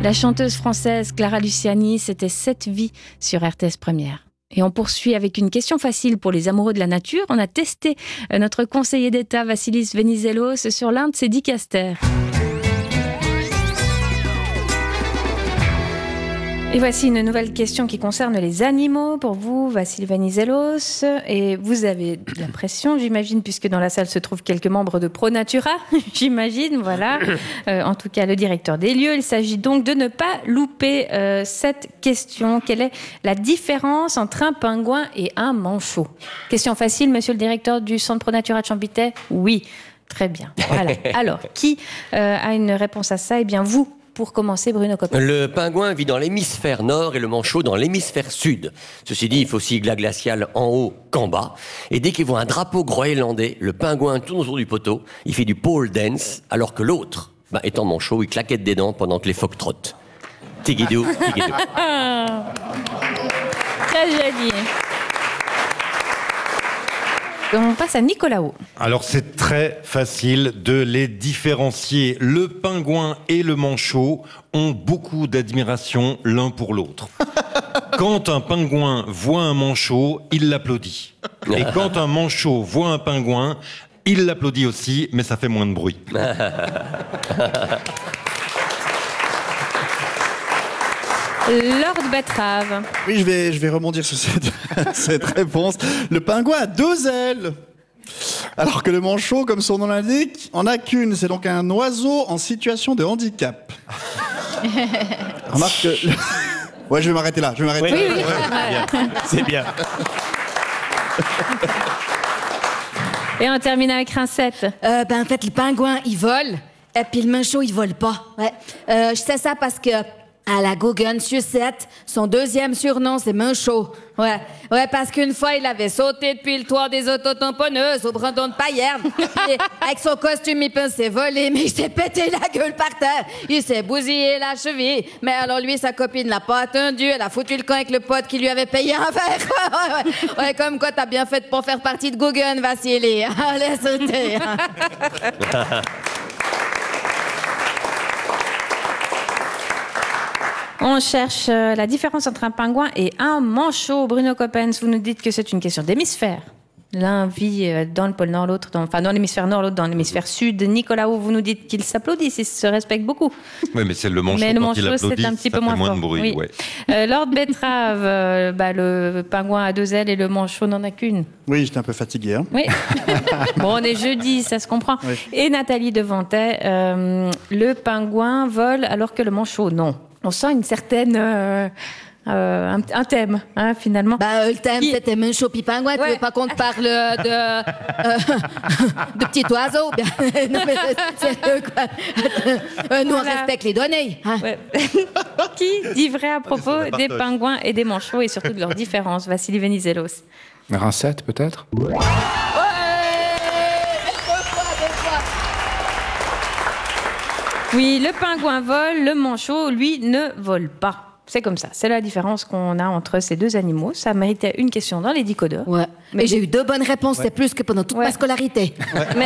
La chanteuse française Clara Luciani, c'était 7 vies sur RTS Première. Et on poursuit avec une question facile pour les amoureux de la nature. On a testé notre conseiller d'État Vassilis Venizelos sur l'un de ses 10 casters. Et voici une nouvelle question qui concerne les animaux pour vous, Vassilis Venizelos. Et vous avez de la pression, j'imagine, puisque dans la salle se trouvent quelques membres de ProNatura, j'imagine, voilà. En tout cas, le directeur des lieux. Il s'agit donc de ne pas louper cette question. Quelle est la différence entre un pingouin et un manchot ? Question facile, monsieur le directeur du centre ProNatura de Chambitais ? Oui, très bien. Voilà. Alors, qui a une réponse à ça ? Eh bien, vous. Pour commencer, Bruno Coppens. Le pingouin vit dans l'hémisphère nord et le manchot dans l'hémisphère sud. Ceci dit, il faut cycle glacial en haut qu'en bas. Et dès qu'il voit un drapeau groenlandais, le pingouin tourne autour du poteau, il fait du pole dance, alors que l'autre, étant manchot, il claquette des dents pendant que les phoques trottent. Tigidou, tigidou. Très joli. On passe à Nicolas Haut. Alors c'est très facile de les différencier. Le pingouin et le manchot ont beaucoup d'admiration l'un pour l'autre. Quand un pingouin voit un manchot, il l'applaudit. Et quand un manchot voit un pingouin, il l'applaudit aussi, mais ça fait moins de bruit. Lord Betrave. Oui, je vais rebondir sur cette réponse. Le pingouin a 2 ailes, alors que le manchot, comme son nom l'indique, en a qu'une. C'est donc un oiseau en situation de handicap. Remarque que... Ouais, je vais m'arrêter là. Oui. C'est bien. Et on termine avec Rincette. En fait, le pingouin, il vole, et puis le manchot, il vole pas. Ouais. Je sais ça parce que à la Guggen Sucette, son deuxième surnom, c'est Manchot. Ouais, parce qu'une fois, il avait sauté depuis le toit des autotamponneuses au Brandon de Payerne. Et avec son costume, il pensait voler, mais il s'est pété la gueule par terre. Il s'est bousillé la cheville. Mais alors lui, sa copine l'a pas attendu. Elle a foutu le camp avec le pote qui lui avait payé un verre. Ouais, comme quoi, t'as bien fait de pas faire partie de Guggen, Vassili. Allez, sauter. On cherche la différence entre un pingouin et un manchot. Bruno Coppens, vous nous dites que c'est une question d'hémisphère. L'un vit dans le pôle Nord, l'autre dans l'hémisphère Nord, l'autre dans l'hémisphère Sud. Nicolas, vous nous dites qu'ils s'applaudissent, ils se respectent beaucoup. Oui, mais c'est le manchot, mais le quand il manchot, applaudit, c'est un petit ça peu fait moins fort. de bruit. Oui. Ouais. Lord Betrave, le pingouin a 2 ailes et le manchot n'en a qu'une. Oui, j'étais un peu fatigué. Hein. Oui. Bon, on est jeudi, ça se comprend. Oui. Et Nathalie Devantais, le pingouin vole alors que le manchot, non. On sent une certaine... un thème, hein, finalement. Le thème, c'était Manchot puis pingouin. Ouais. Tu veux pas qu'on te parle de petits oiseaux? Non, mais c'est quoi? Nous, on respecte les données. Hein? Ouais. Qui dit vrai à propos des pingouins et des manchots et surtout de leurs différences? Vassilis Venizelos. Rincette, peut-être? Oui, le pingouin vole, le manchot, lui, ne vole pas. C'est comme ça. C'est la différence qu'on a entre ces 2 animaux. Ça méritait une question dans les décodeurs. Ouais. Mais j'ai eu 2 bonnes réponses. Ouais. C'est plus que pendant toute ma scolarité. Ouais. Mais...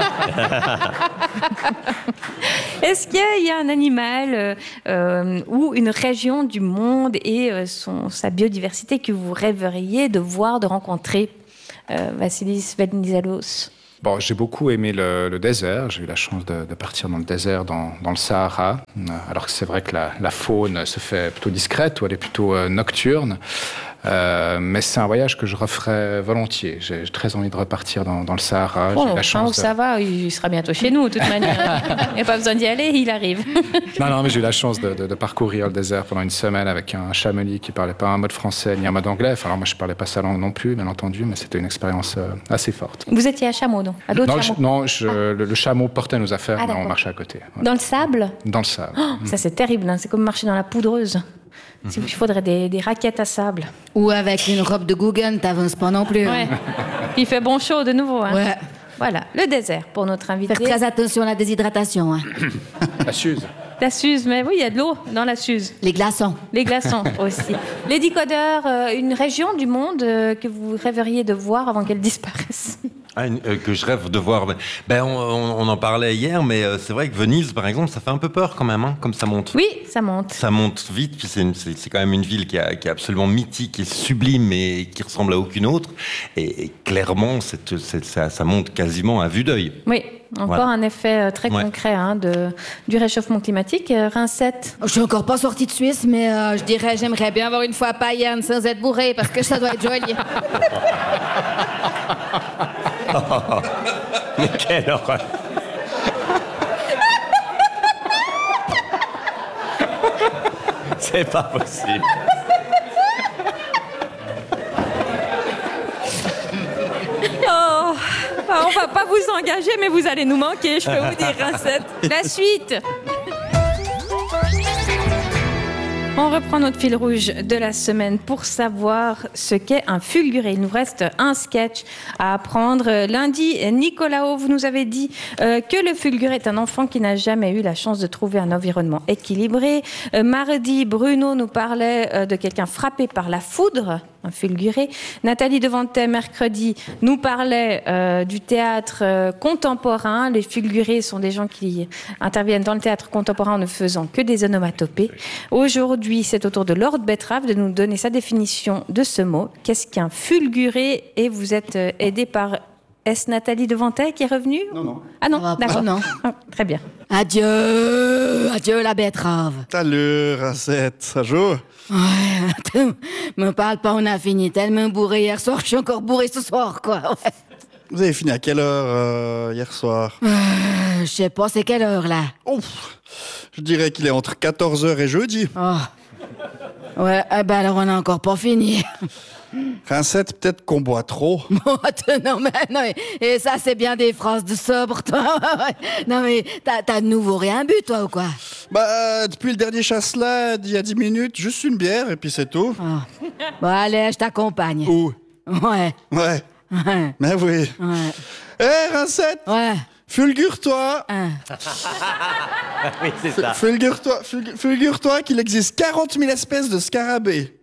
Est-ce qu'il y a un animal ou une région du monde et sa biodiversité que vous rêveriez de voir, de rencontrer, Vassilis Venizelos? Bon, j'ai beaucoup aimé le désert. J'ai eu la chance de partir dans le désert, dans le Sahara. Alors que c'est vrai que la faune se fait plutôt discrète, ou elle est plutôt nocturne. Mais c'est un voyage que je referais volontiers. J'ai très envie de repartir dans le Sahara. Bon, j'ai la chance ça va, il sera bientôt chez nous, de toute manière. Il n'y a pas besoin d'y aller, il arrive. Non, mais j'ai eu la chance de parcourir le désert pendant une semaine avec un chamelier qui ne parlait pas un mot de français ni un mot d'anglais. Alors moi, je ne parlais pas sa langue non plus, bien entendu, mais c'était une expérience assez forte. Vous étiez à Chameau, donc à d'autres chameaux? Le chameau portait nos affaires, mais on marchait à côté. Voilà. Dans le sable? Dans le sable. Ça, c'est terrible, hein. C'est comme marcher dans la poudreuse. Il faudrait des raquettes à sable. Ou avec une robe de Guggen, t'avances pas non plus. Ouais. Il fait bon chaud de nouveau. Hein. Ouais. Voilà, le désert pour notre invité. Faire très attention à la déshydratation. Hein. La Suze. La Suze, mais oui, il y a de l'eau dans la Suze. Les glaçons. Les glaçons aussi. Les décodeurs, une région du monde que vous rêveriez de voir avant qu'elle disparaisse? Que je rêve de voir. On en parlait hier, mais c'est vrai que Venise, par exemple, ça fait un peu peur quand même, comme ça monte. Oui, ça monte. Ça monte vite, puis c'est quand même une ville qui est absolument mythique, qui est sublime et qui ressemble à aucune autre. Et clairement, ça monte quasiment à vue d'œil. Oui, encore un effet très concret du réchauffement climatique. Rincette. Je suis encore pas sortie de Suisse, mais je dirais j'aimerais bien avoir une fois à Payerne sans être bourré, parce que ça doit être joli. Mais quelle horreur! C'est pas possible. Oh, on va pas vous engager, mais vous allez nous manquer, je peux vous dire, Rincette. La suite. On reprend notre fil rouge de la semaine pour savoir ce qu'est un fulguré. Il nous reste un sketch à apprendre. Lundi, Nicolao, vous nous avez dit que le fulguré est un enfant qui n'a jamais eu la chance de trouver un environnement équilibré. Mardi, Bruno nous parlait de quelqu'un frappé par la foudre, un fulguré. Nathalie Devantet, mercredi, nous parlait du théâtre contemporain. Les fulgurés sont des gens qui interviennent dans le théâtre contemporain en ne faisant que des onomatopées. Aujourd'hui, c'est au tour de Lord Betrave de nous donner sa définition de ce mot. Qu'est-ce qu'un fulguré? Et vous êtes aidé par... Est-ce Nathalie Devantet qui est revenue? Non. Ah non, d'accord. Non. Ah, très bien. Adieu la betterave. Salut, Rincette, ça joue? Ouais, me parle pas, on a fini tellement bourré hier soir, je suis encore bourré ce soir, quoi. Ouais. Vous avez fini à quelle heure hier soir? Je sais pas, c'est quelle heure, là? Je dirais qu'il est entre 14h et jeudi. Oh. Ouais, alors on a encore pas fini. Rincette, peut-être qu'on boit trop. Bon, non, et ça, c'est bien des phrases de sobre, toi. Non, mais t'as de nouveau rien bu, toi, ou quoi? Depuis le dernier chasse-là, il y a 10 minutes, juste une bière, et puis c'est tout. Oh. Bon, allez, je t'accompagne. Où? Ouais. Mais oui. Ouais. Rincette! Ouais. Fulgure-toi! Oui, c'est ça. Fulgure-toi qu'il existe 40 000 espèces de scarabées.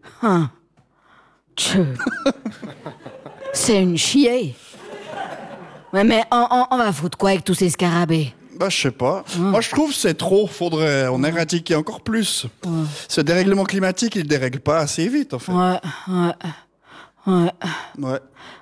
C'est une chier. Ouais, mais on va foutre quoi avec tous ces scarabées? Je sais pas. Moi, je trouve que c'est trop. Faudrait en éradiquer encore plus. Ce dérèglement climatique, il dérègle pas assez vite, en fait. Ouais.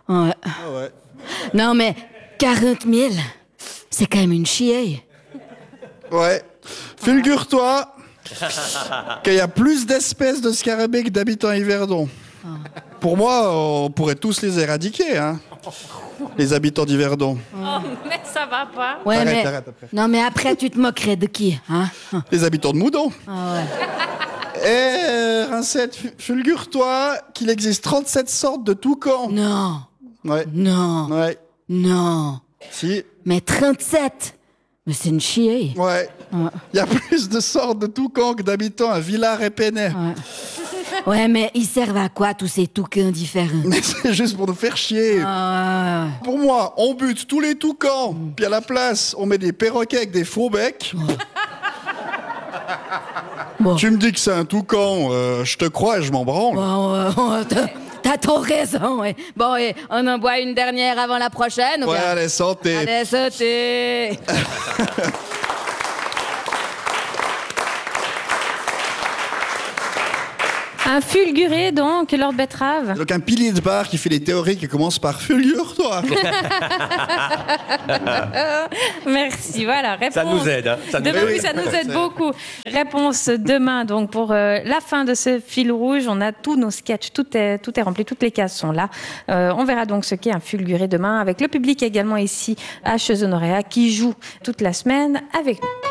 Non, mais 40 000, c'est quand même une chier. Ouais. Fulgure-toi qu'il y a plus d'espèces de scarabées que d'habitants à Yverdon. Pour moi, on pourrait tous les éradiquer, hein. Les habitants d'Yverdon. Oh, mais ça va pas. Ouais, arrête après. Non, mais après, tu te moquerais de qui, hein? Les habitants de Moudon. Ah ouais. Rincette, fulgure-toi qu'il existe 37 sortes de toucans. Non. Ouais. Non. Ouais. Non. Si. Mais 37? Mais c'est une chier. Ouais. Il y a plus de sortes de toucans que d'habitants à Villars et Penay. Ouais, mais ils servent à quoi, tous ces toucans différents? Mais c'est juste pour nous faire chier. Pour moi, on bute tous les toucans, puis à la place, on met des perroquets avec des faux becs. Bon. Tu me dis que c'est un toucan, je te crois et je m'en branle. Bon, t'as trop raison, ouais. Bon, et on en boit une dernière avant la prochaine, ou Ouais, bien? allez, santé. Allez, sauter. Un fulguré, donc, Lord Betrave. Donc un pilier de bar qui fait des théories qui commencent par fulgure-toi. Merci, voilà, réponse. Ça nous aide, hein. Ça nous Demain, aide. ça nous aide beaucoup. Réponse demain, donc, pour la fin de ce fil rouge. On a tous nos sketchs, tout est rempli, toutes les cases sont là. On verra donc ce qu'est un fulguré demain, avec le public également ici à Chezonoréa, qui joue toute la semaine avec nous.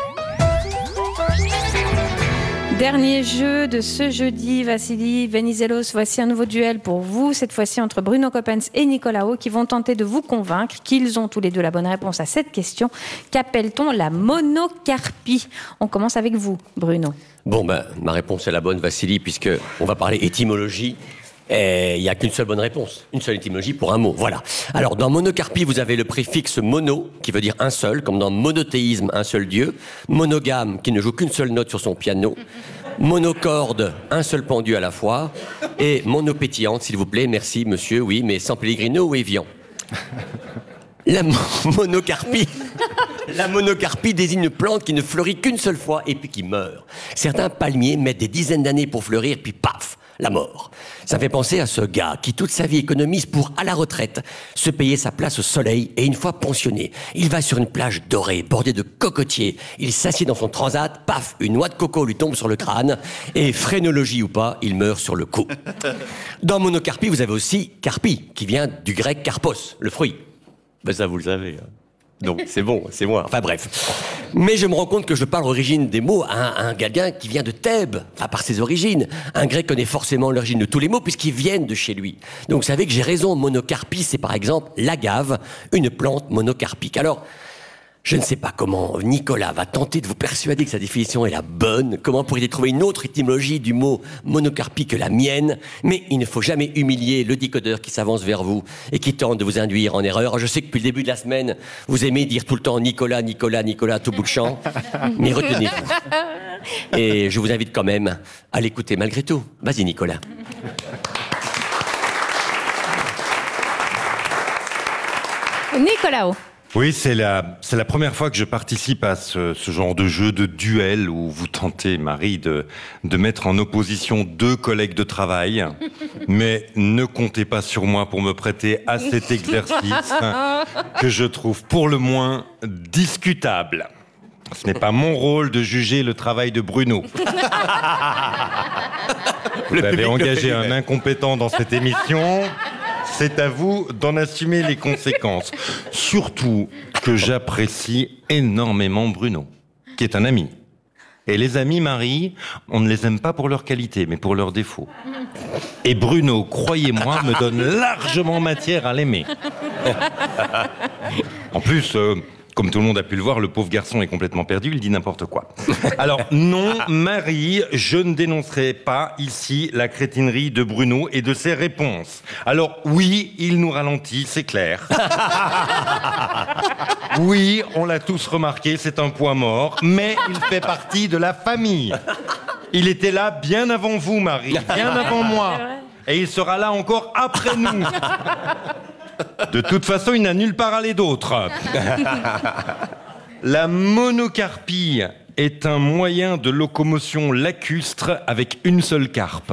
Dernier jeu de ce jeudi, Vassili Venizelos. Voici un nouveau duel pour vous, cette fois-ci entre Bruno Coppens et Nicolao, qui vont tenter de vous convaincre qu'ils ont tous les deux la bonne réponse à cette question. Qu'appelle-t-on la monocarpie? On commence avec vous, Bruno. Bon, ma réponse est la bonne, Vassili, puisque on va parler étymologie. Et il n'y a qu'une seule bonne réponse, une seule étymologie pour un mot, voilà. Alors, dans monocarpie, vous avez le préfixe mono, qui veut dire un seul, comme dans monothéisme, un seul Dieu. Monogame, qui ne joue qu'une seule note sur son piano. Monocorde, un seul pendu à la fois. Et monopétillante, s'il vous plaît, merci monsieur, oui, mais sans Pellegrino ou Evian. La monocarpie. La monocarpie désigne une plante qui ne fleurit qu'une seule fois et puis qui meurt. Certains palmiers mettent des dizaines d'années pour fleurir, puis paf, la mort. Ça me fait penser à ce gars qui toute sa vie économise pour, à la retraite, se payer sa place au soleil et une fois pensionné, il va sur une plage dorée, bordée de cocotiers. Il s'assied dans son transat, paf, une noix de coco lui tombe sur le crâne et, phrénologie ou pas, il meurt sur le coup. Dans monocarpie, vous avez aussi carpi, qui vient du grec karpos, le fruit. Ben ça, vous le savez. Donc, c'est bon, c'est moi. Enfin, bref. Mais je me rends compte que je parle origine des mots à un gardien qui vient de Thèbes, enfin, par ses origines. Un grec connaît forcément l'origine de tous les mots puisqu'ils viennent de chez lui. Donc, vous savez que j'ai raison. Monocarpie, c'est par exemple l'agave, une plante monocarpique. Alors, je ne sais pas comment Nicolas va tenter de vous persuader que sa définition est la bonne, comment pourriez-vous trouver une autre étymologie du mot monocarpie que la mienne, mais il ne faut jamais humilier le décodeur qui s'avance vers vous et qui tente de vous induire en erreur. Je sais que depuis le début de la semaine, vous aimez dire tout le temps Nicolas, Nicolas, Nicolas à tout bout de champ, mais retenez-vous. Et je vous invite quand même à l'écouter malgré tout. Vas-y Nicolas. Nicolas. Oui, c'est la première fois que je participe à ce genre de jeu de duel où vous tentez, Marie, de mettre en opposition deux collègues de travail. Mais ne comptez pas sur moi pour me prêter à cet exercice que je trouve pour le moins discutable. Ce n'est pas mon rôle de juger le travail de Bruno. Vous avez engagé un incompétent dans cette émission. C'est à vous d'en assumer les conséquences. Surtout que j'apprécie énormément Bruno, qui est un ami. Et les amis, Marie, on ne les aime pas pour leur qualité, mais pour leurs défauts. Et Bruno, croyez-moi, me donne largement matière à l'aimer. En plus, comme tout le monde a pu le voir, le pauvre garçon est complètement perdu, il dit n'importe quoi. Alors non, Marie, je ne dénoncerai pas ici la crétinerie de Bruno et de ses réponses. Alors oui, il nous ralentit, c'est clair. Oui, on l'a tous remarqué, c'est un point mort, mais il fait partie de la famille. Il était là bien avant vous, Marie, bien avant moi. Et il sera là encore après nous. De toute façon, il n'a nulle part allé d'autre. La monocarpie est un moyen de locomotion lacustre avec une seule carpe.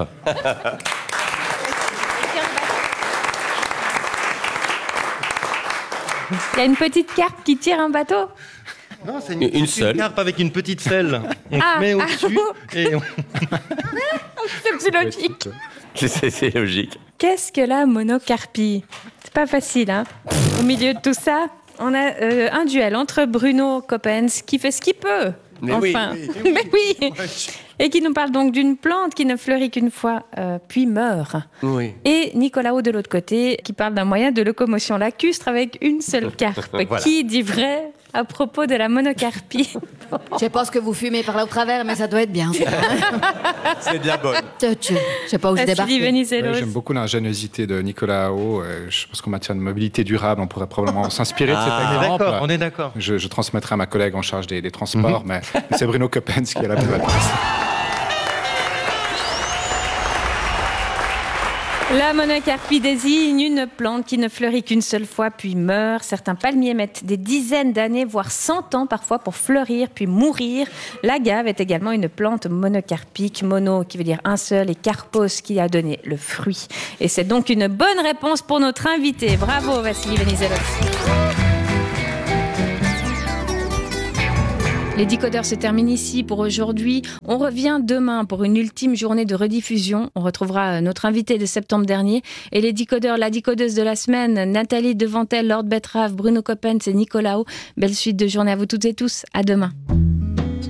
Il y a une petite carpe qui tire un bateau. Non, c'est une seule carpe avec une petite selle. On se met au-dessus et on... C'est plus logique. C'est logique. Qu'est-ce que la monocarpie ? C'est pas facile, hein. Au milieu de tout ça, on a un duel entre Bruno Coppens qui fait ce qu'il peut. Mais enfin, oui. mais oui. Et qui nous parle donc d'une plante qui ne fleurit qu'une fois, puis meurt. Oui. Et Nicolas de l'autre côté, qui parle d'un moyen de locomotion lacustre avec une seule carpe. Voilà. Qui dit vrai à propos de la monocarpie? Je sais pas ce que vous fumez par là au travers, mais ça doit être bien. C'est de la bonne. Je sais pas où je débarque. Vassili Venizelos. J'aime beaucoup l'ingéniosité de Nicolas Hao. Je pense qu'en matière de mobilité durable, on pourrait probablement s'inspirer de cet exemple. On est d'accord. Je transmettrai à ma collègue en charge des transports, mais c'est Bruno Coppens qui a la plus belle place. La monocarpie désigne une plante qui ne fleurit qu'une seule fois puis meurt. Certains palmiers mettent des dizaines d'années, voire 100 ans parfois pour fleurir puis mourir. L'agave est également une plante monocarpique, mono qui veut dire un seul et carpos qui a donné le fruit. Et c'est donc une bonne réponse pour notre invité. Bravo Vassili Venizelos. Les décodeurs se terminent ici pour aujourd'hui. On revient demain pour une ultime journée de rediffusion. On retrouvera notre invité de septembre dernier. Et les décodeurs, la décodeuse de la semaine, Nathalie Devantel, Lord Betrave, Bruno Coppens et Nicolas Hao. Belle suite de journée à vous toutes et tous. À demain.